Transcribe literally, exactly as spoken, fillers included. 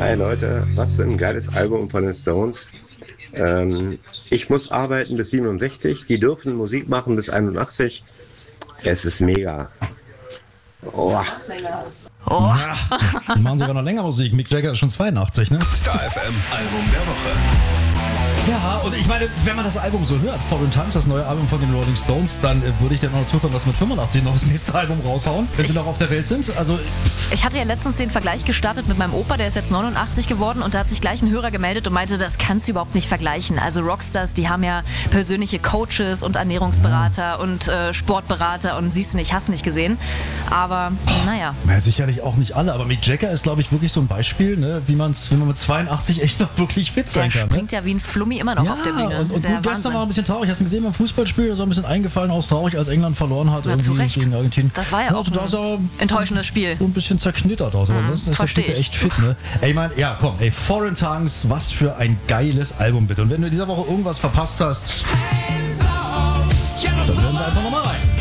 Hi Leute, was für ein geiles Album von den Stones. Ähm, ich muss arbeiten bis siebenundsechzig, die dürfen Musik machen bis einundachtzig. Es ist mega. Oh. Oh. Ja, die machen sogar noch länger Musik. Mick Jagger ist schon zweiundachtzig, ne? Star F M Album der Woche. Ja, und ich meine, wenn man das Album so hört, Foreign Tongues, das neue Album von den Rolling Stones, dann äh, würde ich dir noch zutrauen, dass mit fünfundachtzig noch das nächste Album raushauen, wenn ich, sie noch auf der Welt sind. Also ich hatte ja letztens den Vergleich gestartet mit meinem Opa, der ist jetzt neunundachtzig geworden und da hat sich gleich ein Hörer gemeldet und meinte, das kannst du überhaupt nicht vergleichen. Also Rockstars, die haben ja persönliche Coaches und Ernährungsberater ja. und äh, Sportberater und siehst du nicht, hast nicht gesehen. Aber oh, naja. Ja, sicherlich auch nicht alle, aber Mick Jagger ist, glaube ich, wirklich so ein Beispiel, ne, wie, man's, wie man mit zweiundachtzig echt noch wirklich fit sein der kann. Der springt ne? ja wie ein Flummi immer noch ja, auf der Bühne. Und, und ja gut, gestern war ein bisschen traurig. Hast du gesehen beim Fußballspiel? Da ist auch ein bisschen eingefallen, aus traurig, als England verloren hat. Ja, zu Recht. Gegen Argentinien. Das war ja, ja auch also ein enttäuschendes Spiel. So ein bisschen zerknittert aus. Mhm, das ist der Stück echt fit, ne? Ey, ich meine, ja, komm, ey, Foreign Tongues, was für ein geiles Album, bitte. Und wenn du in dieser Woche irgendwas verpasst hast, dann werden wir einfach nochmal